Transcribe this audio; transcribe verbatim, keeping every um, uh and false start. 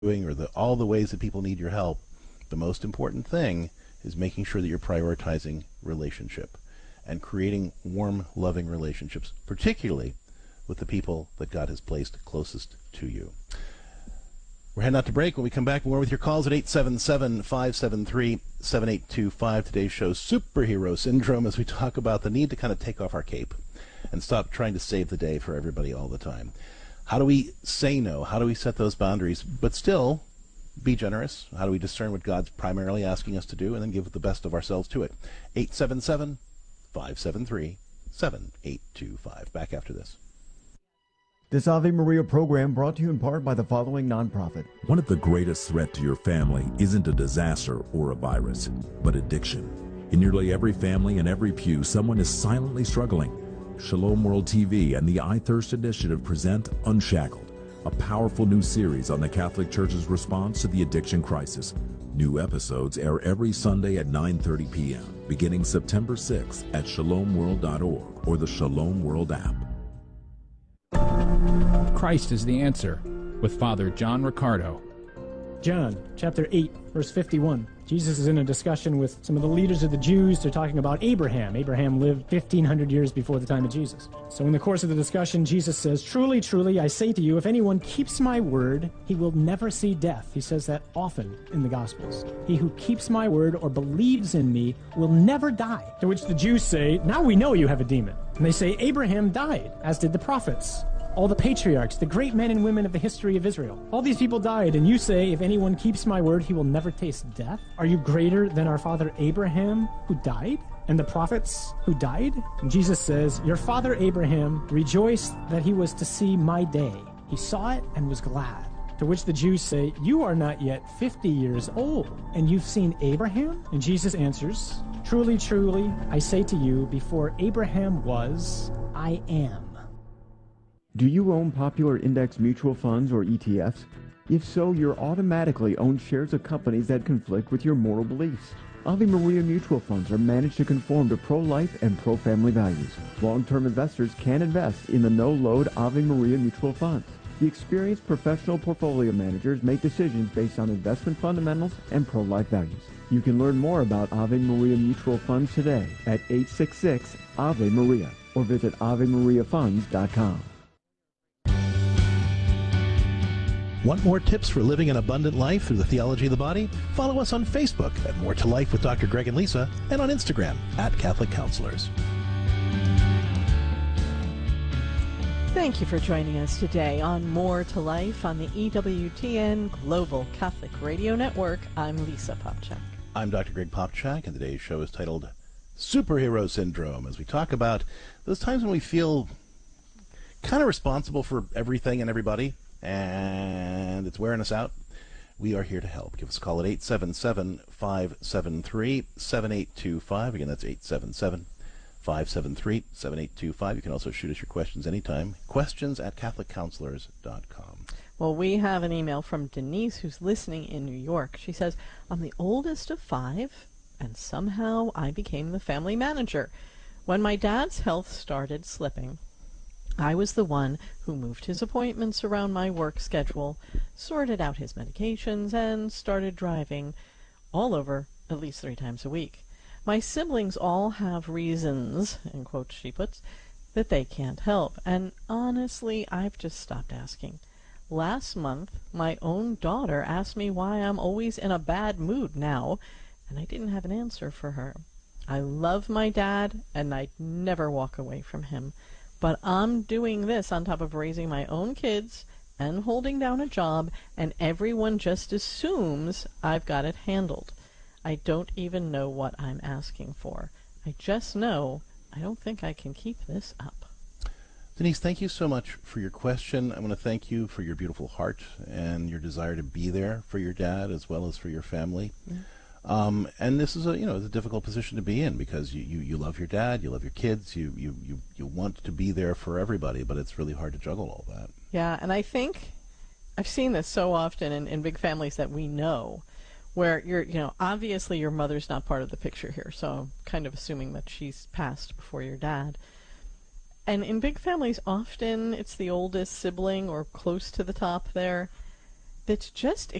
doing or the, all the ways that people need your help, the most important thing is making sure that you're prioritizing relationship and creating warm, loving relationships, particularly with the people that God has placed closest to you. We're heading out to break. When we come back, more with your calls at eight seven seven, five seven three, seven eight two five. Today's show, Superhero Syndrome, as we talk about the need to kind of take off our cape and stop trying to save the day for everybody all the time. How do we say no? How do we set those boundaries, but still be generous? How do we discern what God's primarily asking us to do and then give the best of ourselves to it? eight seven seven, five seven three, seven eight two five. Back after this. This Ave Maria program brought to you in part by the following nonprofit. One of the greatest threats to your family isn't a disaster or a virus, but addiction. In nearly every family and every pew, someone is silently struggling. Shalom World T V and the I Thirst Initiative present Unshackled, a powerful new series on the Catholic Church's response to the addiction crisis. New episodes air every Sunday at nine thirty p.m., beginning September sixth at shalom world dot org or the Shalom World app. Christ is the answer, with Father John Riccardo. John chapter eight, verse fifty-one. Jesus is in a discussion with some of the leaders of the Jews. They're talking about Abraham. Abraham lived fifteen hundred years before the time of Jesus. So in the course of the discussion, Jesus says, "Truly, truly, I say to you, if anyone keeps my word, he will never see death." He says that often in the Gospels. "He who keeps my word or believes in me will never die." To which the Jews say, "Now we know you have a demon." And they say, "Abraham died, as did the prophets. All the patriarchs, the great men and women of the history of Israel. All these people died, and you say, if anyone keeps my word, he will never taste death? Are you greater than our father Abraham, who died? And the prophets who died?" And Jesus says, "Your father Abraham rejoiced that he was to see my day. He saw it and was glad." To which the Jews say, "You are not yet fifty years old, and you've seen Abraham?" And Jesus answers, "Truly, truly, I say to you, before Abraham was, I am." Do you own popular index mutual funds or E T Fs? If so, you're automatically own shares of companies that conflict with your moral beliefs. Ave Maria mutual funds are managed to conform to pro-life and pro-family values. Long-term investors can invest in the no-load Ave Maria mutual funds. The experienced professional portfolio managers make decisions based on investment fundamentals and pro-life values. You can learn more about Ave Maria mutual funds today at eight six six, Ave Maria or visit ave maria funds dot com. Want more tips for living an abundant life through the theology of the body? Follow us on Facebook at More to Life with Doctor Greg and Lisa, and on Instagram at Catholic Counselors. Thank you for joining us today on More to Life on the E W T N Global Catholic Radio Network. I'm Lisa Popchak. I'm Doctor Greg Popchak, and today's show is titled Superhero Syndrome, as we talk about those times when we feel kind of responsible for everything and everybody, and it's wearing us out. We are here to help. Give us a call at eight seven seven, five seven three, seven eight two five. Again, that's eight seven seven, five seven three, seven eight two five. You can also shoot us your questions anytime. Questions at catholic counselors dot com. Well, we have an email from Denise, who's listening in New York. She says, "I'm the oldest of five, and somehow I became the family manager. When my dad's health started slipping, I was the one who moved his appointments around my work schedule, sorted out his medications, and started driving all over at least three times a week. My siblings all have reasons," in quotes she puts, "that they can't help, and honestly, I've just stopped asking. Last month, my own daughter asked me why I'm always in a bad mood now, and I didn't have an answer for her. I love my dad, and I'd never walk away from him. But I'm doing this on top of raising my own kids and holding down a job, and everyone just assumes I've got it handled. I don't even know what I'm asking for. I just know I don't think I can keep this up." Denise, thank you so much for your question. I want to thank you for your beautiful heart and your desire to be there for your dad as well as for your family. Yeah. Um, and this is a, you know, it's a difficult position to be in, because you, you, you love your dad, you love your kids, you, you, you, you want to be there for everybody, but it's really hard to juggle all that. Yeah, and I think I've seen this so often in, in big families that we know, where you're, you know, obviously your mother's not part of the picture here, so I'm kind of assuming that she's passed before your dad. And in big families, often it's the oldest sibling or close to the top there. that's just